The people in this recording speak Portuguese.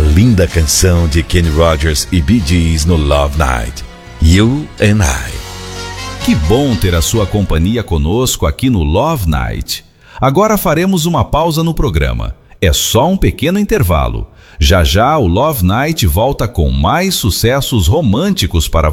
linda canção de Kenny Rogers e Bee Gees no Love Night, You and I. Que bom ter a sua companhia conosco aqui no Love Night. Agora faremos uma pausa no programa. É só um pequeno intervalo. Já já o Love Night volta com mais sucessos românticos para